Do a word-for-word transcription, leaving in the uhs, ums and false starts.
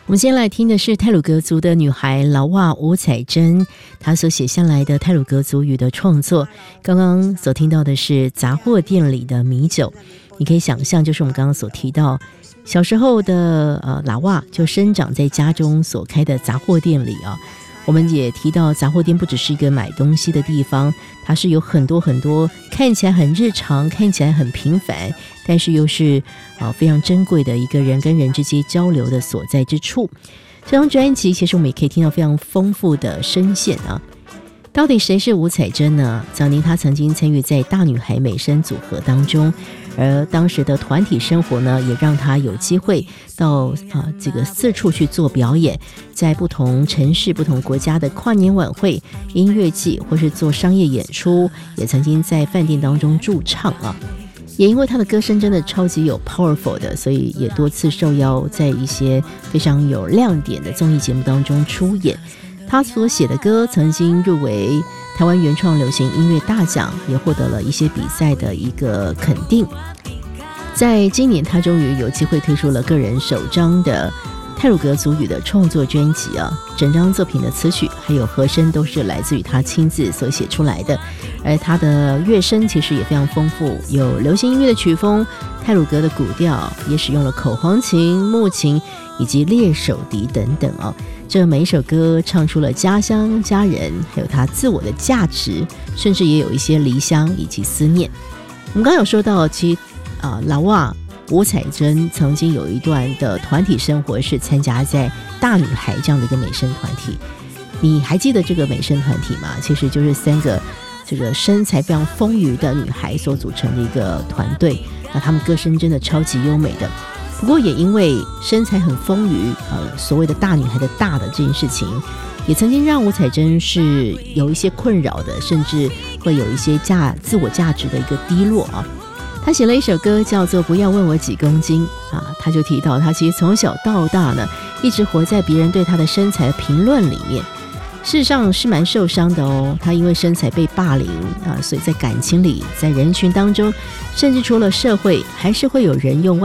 我们先来听的是太鲁阁族的女孩劳哇吴彩珍，她所写下来的太鲁阁族语的创作。刚刚所听到的是杂货店里的米酒，你可以想象，就是我们刚刚所提到小时候的呃劳哇就生长在家中所开的杂货店里啊。我们也提到杂货店不只是一个买东西的地方，它是有很多很多看起来很日常，看起来很平凡，但是又是、呃、非常珍贵的一个人跟人之间交流的所在之处。这张专辑其实我们也可以听到非常丰富的声线啊。到底谁是吴彩珍呢？早年她曾经参与在大女孩美声组合当中，而当时的团体生活呢，也让她有机会到啊这个四处去做表演，在不同城市、不同国家的跨年晚会、音乐季，或是做商业演出，也曾经在饭店当中驻唱啊。也因为她的歌声真的超级有 powerful 的，所以也多次受邀在一些非常有亮点的综艺节目当中出演。他所写的歌曾经入围台湾原创流行音乐大奖，也获得了一些比赛的一个肯定。在今年，他终于有机会推出了个人首张的太鲁阁族语的创作专辑啊，整张作品的词曲还有和声都是来自于他亲自所写出来的，而他的乐声其实也非常丰富，有流行音乐的曲风，太鲁阁的古调，也使用了口簧琴、木琴以及猎手笛等等哦。这每一首歌唱出了家乡、家人，还有他自我的价值，甚至也有一些离乡以及思念。我们刚刚有说到，其实啊，劳哇吴彩珍曾经有一段的团体生活是参加在大女孩这样的一个美声团体。你还记得这个美声团体吗？其实就是三个这个身材非常丰腴的女孩所组成的一个团队。那她们歌声真的超级优美的。不过也因为身材很丰腴，呃，所谓的大女孩的大的这件事情，也曾经让吴彩珍是有一些困扰的，甚至会有一些价自我价值的一个低落啊。他写了一首歌叫做《不要问我几公斤》啊，他就提到他其实从小到大呢，一直活在别人对他的身材评论里面。事实上是蛮受伤的哦，他因为身材被霸凌啊，所以在感情里，在人群当中，甚至除了社会，还是会有人用外